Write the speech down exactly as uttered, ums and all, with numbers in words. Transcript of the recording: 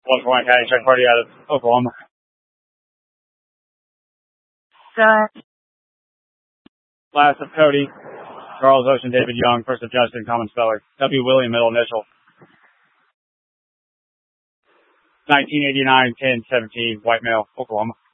one for one County Check Party out of Oklahoma. Good. Last of Cody, Charles Ocean, David Young. First of Justin, common speller. W. William, middle initial. nineteen eighty-nine, ten seventeen, white male, Oklahoma.